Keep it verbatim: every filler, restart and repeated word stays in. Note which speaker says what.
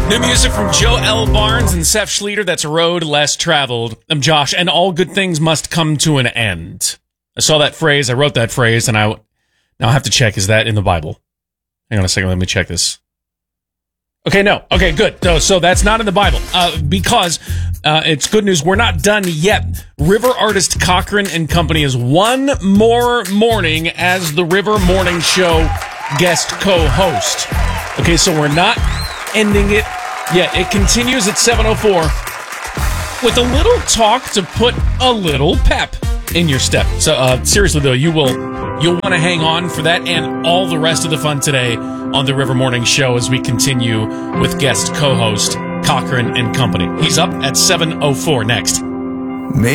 Speaker 1: New music from Joe L. Barnes and Seth Schleter. That's A Road Less Traveled. I'm Josh, and all good things must come to an end. I saw that phrase. I wrote that phrase, and I now I have to check. Is that in the Bible? Hang on a second. Let me check this. Okay, no. Okay, good. So, so that's not in the Bible uh, because uh, it's good news. We're not done yet. River artist Cochran and Company is one more morning as the River Morning Show guest co-host. Okay, so we're not ending it yet. It continues at seven oh four with a little talk to put a little pep in your step. So uh, seriously, though, you will you'll want to hang on for that and all the rest of the fun today on the River Morning Show as we continue with guest co-host Cochran and Company. He's up at seven oh four next.
Speaker 2: Maybe